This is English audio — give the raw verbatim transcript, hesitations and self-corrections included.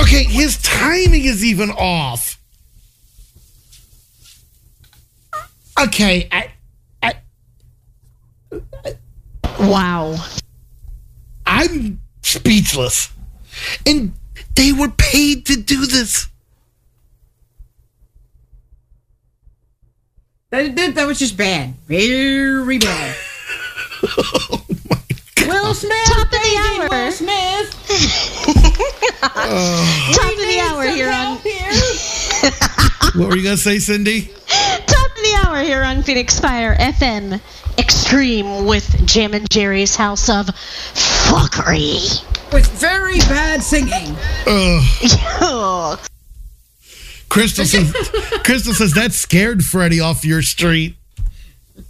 Okay, his timing is even off. Okay, I, I, wow. I'm speechless. And they were paid to do this. That, that, that was just bad. Very bad. Oh my God. Will Smith, Top of the baby, hour. Will Smith. Oh. Top of the hour here on. Here. What were you going to say, Cindy? Top of the hour here on Phoenix Fire F M Extreme with Jam and Jerry's House of Fuckery. With very bad singing. Ugh. Crystal says, Crystal says that scared Freddie off your street.